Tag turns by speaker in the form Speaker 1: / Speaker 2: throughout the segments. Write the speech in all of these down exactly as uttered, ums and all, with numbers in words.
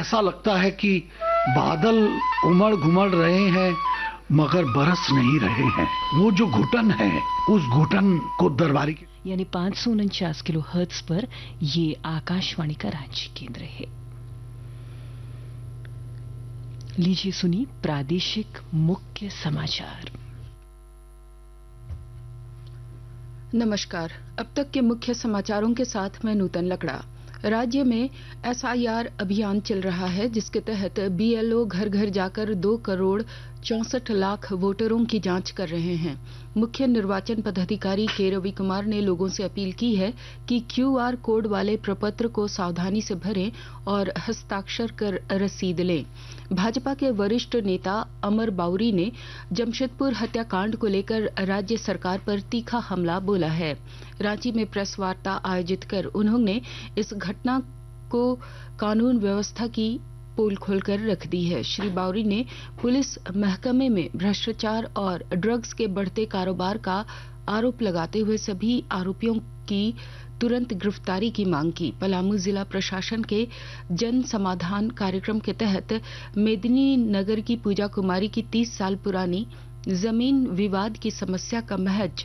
Speaker 1: ऐसा लगता है कि बादल उमड़ घुमड़ रहे हैं मगर बरस नहीं रहे हैं। वो जो घुटन है, उस घुटन को दरबारी
Speaker 2: यानी पांच सौ उनचास किलो हर्ट्ज पर ये आकाशवाणी का रांची केंद्र है। लीजिए सुनिए प्रादेशिक मुख्य समाचार।
Speaker 3: नमस्कार, अब तक के मुख्य समाचारों के साथ मैं नूतन लकड़ा। राज्य में एस आई आर अभियान चल रहा है, जिसके तहत बी एल ओ घर घर जाकर दो करोड़ चौसठ लाख वोटरों की जांच कर रहे हैं। मुख्य निर्वाचन पदाधिकारी के रवि कुमार ने लोगों से अपील की है कि क्यू आर कोड वाले प्रपत्र को सावधानी से भरें और हस्ताक्षर कर रसीद लें। भाजपा के वरिष्ठ नेता अमर बाउरी ने जमशेदपुर हत्याकांड को लेकर राज्य सरकार पर तीखा हमला बोला है। रांची में प्रेस वार्ता आयोजित कर उन्होंने इस घटना को कानून व्यवस्था की पोल खोलकर रख दी है। श्री बाउरी ने पुलिस महकमे में भ्रष्टाचार और ड्रग्स के बढ़ते कारोबार का आरोप लगाते हुए सभी आरोपियों की तुरंत गिरफ्तारी की मांग की। पलामू जिला प्रशासन के जन समाधान कार्यक्रम के तहत मेदिनी नगर की पूजा कुमारी की तीस साल पुरानी जमीन विवाद की समस्या का महज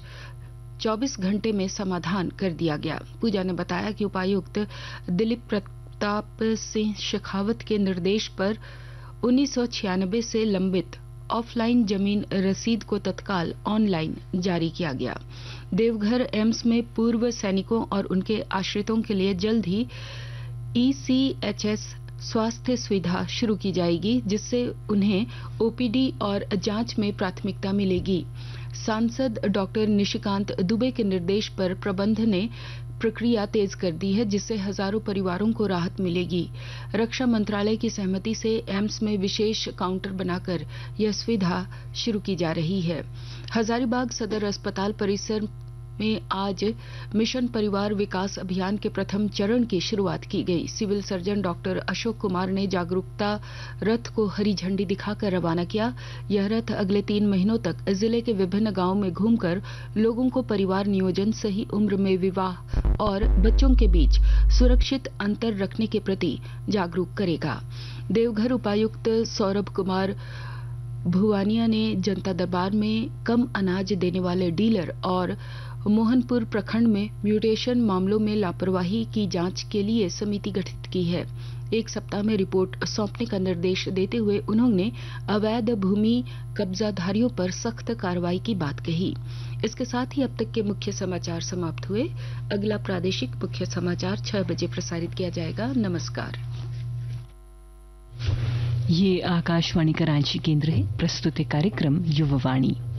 Speaker 3: चौबीस घंटे में समाधान कर दिया गया। पूजा ने बताया कि उपायुक्त दिलीप प्रताप सिंह शेखावत के निर्देश पर उन्नीस सौ छियानबे से लंबित ऑफलाइन जमीन रसीद को तत्काल ऑनलाइन जारी किया गया। देवघर एम्स में पूर्व सैनिकों और उनके आश्रितों के लिए जल्द ही ई सी एच एस स्वास्थ्य सुविधा शुरू की जाएगी, जिससे उन्हें ओ पी डी और जांच में प्राथमिकता मिलेगी। सांसद डॉक्टर निशिकांत दुबे के निर्देश पर प्रबंध ने प्रक्रिया तेज कर दी है, जिससे हजारों परिवारों को राहत मिलेगी। रक्षा मंत्रालय की सहमति से एम्स में विशेष काउंटर बनाकर यह सुविधा शुरू की जा रही है। हजारीबाग सदर अस्पताल परिसर में आज मिशन परिवार विकास अभियान के प्रथम चरण की शुरुआत की गई। Civil surgeon doctor Ashok Kumar ने जागरूकता रथ को हरी झंडी दिखाकर रवाना किया। यह रथ अगले तीन महीनों तक जिले के विभिन्न गांवों में घूमकर लोगों को परिवार नियोजन, सही उम्र में विवाह और बच्चों के बीच सुरक्षित अंतर रखने के प्रति जागरूक करेगा। देवघर उपायुक्त सौरभ कुमार भुवानिया ने जनता दरबार में कम अनाज देने वाले डीलर और मोहनपुर प्रखंड में म्यूटेशन मामलों में लापरवाही की जांच के लिए समिति गठित की है। एक सप्ताह में रिपोर्ट सौंपने का निर्देश देते हुए उन्होंने अवैध भूमि कब्जाधारियों पर सख्त कार्रवाई की बात कही। इसके साथ ही अब तक के मुख्य समाचार समाप्त हुए। अगला प्रादेशिक मुख्य समाचार छह बजे प्रसारित किया जाएगा। नमस्कार।
Speaker 2: ये आकाशवाणी का रांची केंद्र है। प्रस्तुत है कार्यक्रम युववाणी।